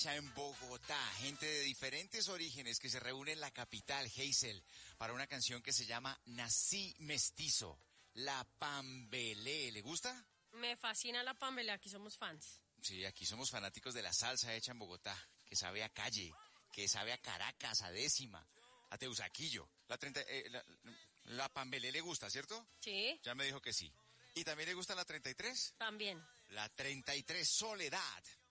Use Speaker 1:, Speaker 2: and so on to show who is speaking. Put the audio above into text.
Speaker 1: En Bogotá, gente de diferentes orígenes que se reúne en la capital, Hazel, para una canción que se llama Nací Mestizo, La Pambelé. ¿Le gusta?
Speaker 2: Me fascina la Pambelé, aquí somos fans.
Speaker 1: Sí, aquí somos fanáticos de la salsa hecha en Bogotá, que sabe a calle, que sabe a Caracas, a décima, a Teusaquillo. La Pambelé le gusta, ¿cierto?
Speaker 2: Sí.
Speaker 1: Ya me dijo que sí. ¿Y también le gusta la 33?
Speaker 2: También.
Speaker 1: La 33, Soledad.